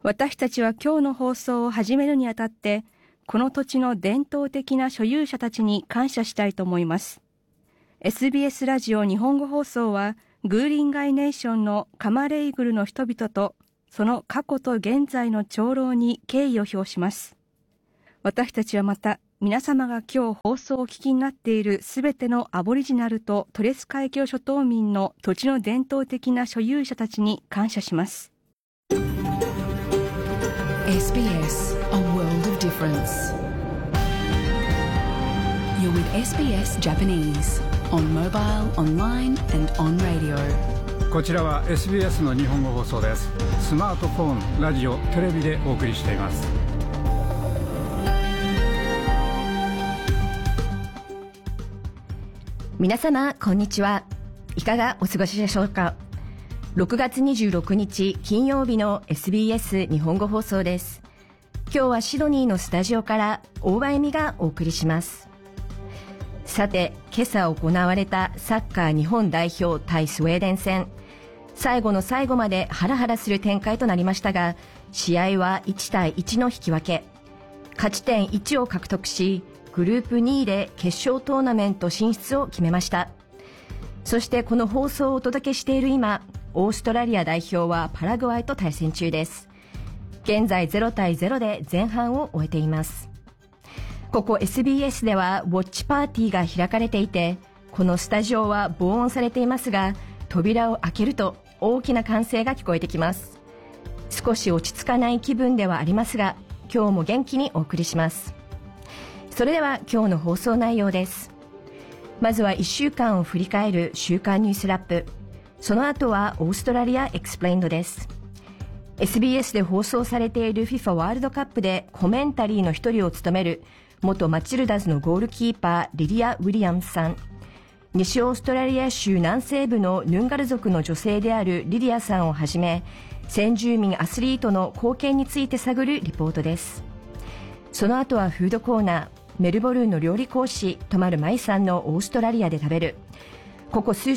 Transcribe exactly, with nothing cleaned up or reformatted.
私たちは今日の放送を始めるにあたって、この土地の伝統的な所有者たちに感謝したいと思います。エスビーエス ラジオ日本語放送は、グーリンガイネーションのカマレイグルの人々と、その過去と現在の長老に敬意を表します。私たちはまた、皆様が今日放送をお聞きになっているすべてのアボリジナルとトレス海峡諸島民の土地の伝統的な所有者たちに感謝します。 エスビーエス, a world of difference. You're with エスビーエス Japanese on mobile, online and on radio. こちらは エスビーエス の日本語放送です。スマートフォン、ラジオ、テレビでお送りしています。 皆様こんにちは。いかがお過ごしでしょうか。ろくがつにじゅうろくにち金曜日の エスビーエス 日本語放送です。今日はシドニーのスタジオから大場恵美がお送りします。さて、今朝行われたサッカー日本代表対スウェーデン戦、最後の最後までハラハラする展開となりましたが、試合はいちたいいちの引き分け、勝ち点いちを獲得し、グループにいで決勝トーナメント進出を決めました。そしてこの放送をお届けしている今、オーストラリア代表はパラグアイと対戦中です。現在ゼロたいゼロで前半を終えています。ここ エスビーエス ではウォッチパーティーが開かれていて、このスタジオは防音されていますが、扉を開けると大きな歓声が聞こえてきます。少し落ち着かない気分ではありますが、今日も元気にお送りします。それでは今日の放送内容です。まずはいっしゅうかんを振り返る週刊ニュースラップ。その後はオーストラリアエクスプレインドです。エスビーエス で放送されている FIFA ワールドカップでコメンタリーの一人を務める元マチルダズのゴールキーパーリリア・ウィリアムズさん。西オーストラリア州南西部のヌンガル族の女性であるリリアさんをはじめ、先住民アスリートの貢献について探るリポートです。その後はフードコーナー、メルボルンの料理講師、トマルマイさんのオーストラリアで食べる。ここ数